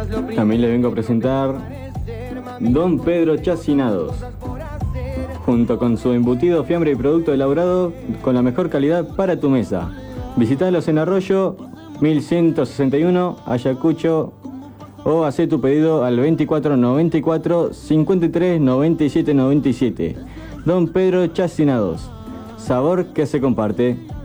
También les vengo a presentar Don Pedro Chacinados, junto con su embutido, fiambre y producto elaborado con la mejor calidad para tu mesa. Visitalos en Arroyo 1161, Ayacucho, o haz tu pedido al 2494 53 97 97. Don Pedro Chacinados, sabor que se comparte.